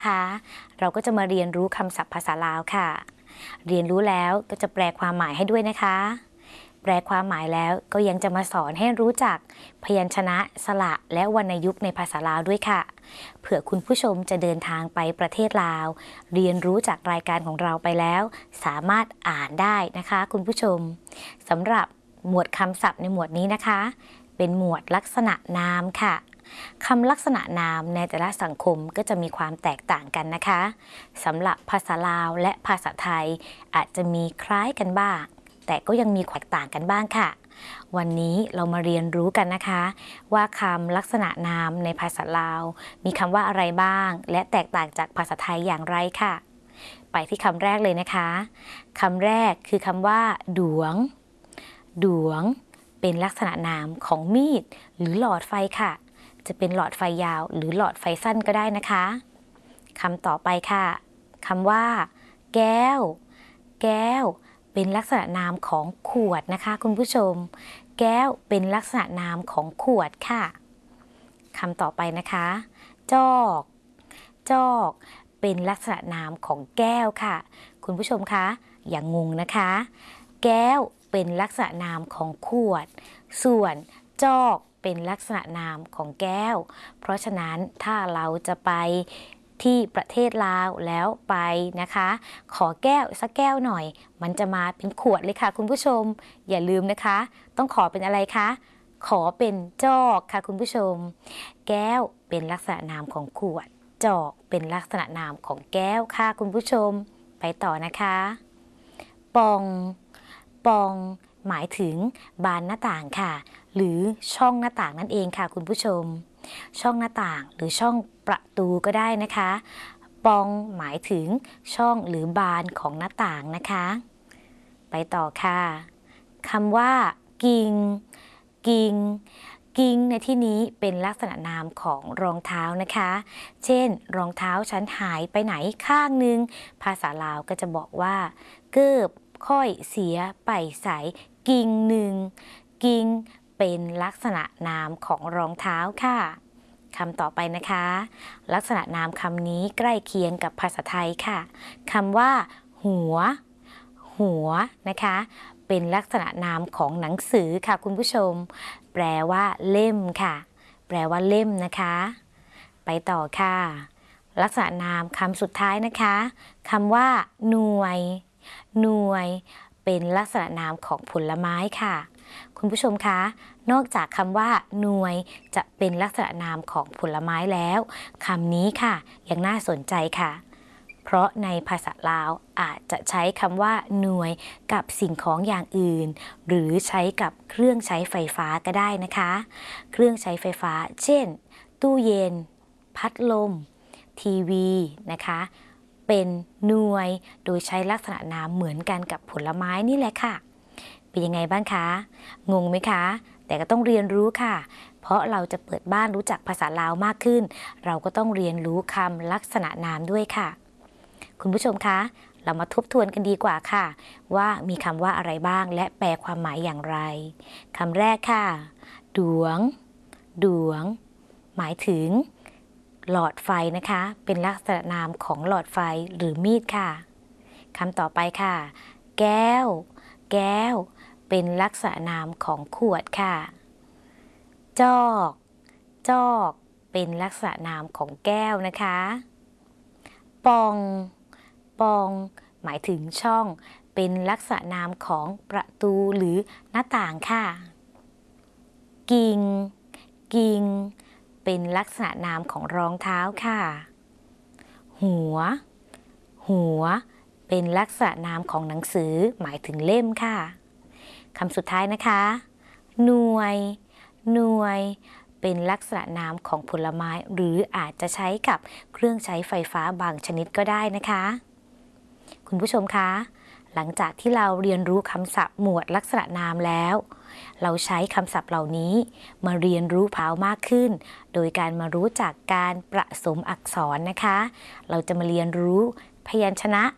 ค่ะเราก็จะมาเรียนรู้คำศัพท์ภาษาลาวค่ะเรียนรู้แล้วก็จะแปลความหมายให้ด้วยนะคะแปลความหมายแล้วก็ยังจะมาสอนให้รู้จักพยัญชนะสระและวรรณยุกต์ในภาษาลาวด้วยค่ะเผื่อคุณผู้ชมจะเดินทางไปประเทศลาวเรียนรู้จากรายการของเราไปแล้วสามารถอ่านได้นะคะคุณผู้ชมสำหรับหมวดคำศัพท์ในหมวดนี้นะคะเป็นหมวดลักษณะนามค่ะคำลักษณะนามในแต่ละสังคมก็จะมีความแตกต่างกันนะคะสำหรับภาษาลาวและภาษาไทยอาจจะมีคล้ายกันบ้างแต่ก็ยังมีแตกต่างกันบ้างค่ะวันนี้เรามาเรียนรู้กันนะคะว่าคำลักษณะนามในภาษาลาวมีคำว่าอะไรบ้างและแตกต่างจากภาษาไทยอย่างไรค่ะไปที่คำแรกเลยนะคะคำแรกคือคำว่าดวงดวงเป็นลักษณะนามของมีดหรือหลอดไฟค่ะจะเป็นหลอดไฟยาวหรือหลอดไฟสั้นก็ได้นะคะคำต่อไปค่ะคำว่าแก้วแก้วเป็นลักษณะนามของขวดนะคะคุณผู้ชมแก้วเป็นลักษณะนามของขวดค่ะคำต่อไปนะคะจอกจอกเป็นลักษณะนามของแก้วค่ะคุณผู้ชมคะอย่างงงนะคะแก้วเป็นลักษณะนามของขวดส่วนจอกเป็นลักษณะนามของแก้วเพราะฉะนั้นถ้าเราจะไปที่ประเทศลาวแล้วไปนะคะขอแก้วสักแก้วหน่อยมันจะมาเป็นขวดเลยค่ะคุณผู้ชมอย่าลืมนะคะต้องขอเป็นอะไรคะขอเป็นจอกค่ะคุณผู้ชมแก้วเป็นลักษณะนามของขวดจอกเป็นลักษณะนามของแก้วค่ะคุณผู้ชมไปต่อนะคะปองปองหมายถึงบานหน้าต่างค่ะหรือช่องหน้าต่างนั่นเองค่ะคุณผู้ชมช่องหน้าต่างหรือช่องประตูก็ได้นะคะปองหมายถึงช่องหรือบานของหน้าต่างนะคะไปต่อค่ะคำว่ากิ่งกิ่งกิ่งในที่นี้เป็นลักษณะนามของรองเท้านะคะเช่นรองเท้าฉันหายไปไหนข้างนึงภาษาลาวก็จะบอกว่าเกิบค่อยเสียไปใส่กิ่งหนึ่งกิ่งเป็นลักษณะนามของรองเท้าค่ะคำต่อไปนะคะลักษณะนามคำนี้ใกล้เคียงกับภาษาไทยค่ะคำว่าหัวหัวนะคะเป็นลักษณะนามของหนังสือค่ะคุณผู้ชมแปลว่าเล่มค่ะแปลว่าเล่มนะคะไปต่อค่ะลักษณะนามคำสุดท้ายนะคะคำว่าหน่วยหน่วยเป็นลักษณะนามของผลไม้ค่ะคุณผู้ชมคะนอกจากคำว่าหน่วยจะเป็นลักษณะนามของผลไม้แล้วคำนี้ค่ะยังน่าสนใจค่ะเพราะในภาษาลาวอาจจะใช้คำว่าหน่วยกับสิ่งของอย่างอื่นหรือใช้กับเครื่องใช้ไฟฟ้าก็ได้นะคะเครื่องใช้ไฟฟ้าเช่นตู้เย็นพัดลมทีวีนะคะเป็นหน่วยโดยใช้ลักษณะนามเหมือนกันกับผลไม้นี่แหละค่ะเป็นยังไงบ้างคะงงไหมคะแต่ก็ต้องเรียนรู้ค่ะเพราะเราจะเปิดบ้านรู้จักภาษาลาวมากขึ้นเราก็ต้องเรียนรู้คำลักษณะนามด้วยค่ะคุณผู้ชมคะเรามาทบทวนกันดีกว่าค่ะว่ามีคำว่าอะไรบ้างและแปลความหมายอย่างไรคำแรกค่ะดวงดวงหมายถึงหลอดไฟนะคะเป็นลักษณะนามของหลอดไฟหรือมีดค่ะคำต่อไปค่ะแก้วแก้วเป็นลักษณะนามของขวดค่ะจอกจอกเป็นลักษณะนามของแก้วนะคะปองปองหมายถึงช่องเป็นลักษณะนามของประตูหรือหน้าต่างค่ะกิ่งกิ่งเป็นลักษณะนามของรองเท้าค่ะหัวหัวเป็นลักษณะนามของหนังสือหมายถึงเล่มค่ะคำสุดท้ายนะคะหน่วยหน่วยเป็นลักษณะนามของผลไม้หรืออาจจะใช้กับเครื่องใช้ไฟฟ้าบางชนิดก็ได้นะคะคุณผู้ชมคะหลังจากที่เราเรียนรู้คำศัพท์หมวดลักษณะนามแล้วเราใช้คำศัพท์เหล่านี้มาเรียนรู้เพิ่มมากขึ้นโดยการมารู้จักการประสมอักษรนะคะเราจะมาเรียนรู้พยัญชนะ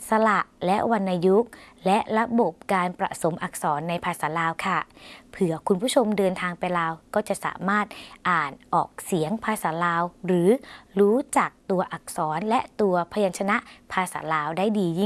สระและวรรณยุกต์และระบบการผสมอักษรในภาษาลาวค่ะเผื่อคุณผู้ชมเดินทางไปลาวก็จะสามารถอ่านออกเสียงภาษาลาวหรือรู้จักตัวอักษรและตัวพยัญชนะภาษาลาวได้ดียิ่ง